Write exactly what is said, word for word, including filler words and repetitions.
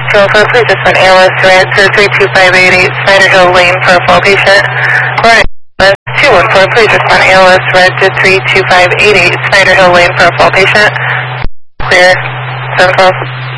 two one four, please respond A L S red to three two five eight eight Spider Hill Lane for a fall patient. Corona A L S two one four, please respond A L S red to three two five eight eight Spider Hill Lane for a fall patient. Clear. seven twelve.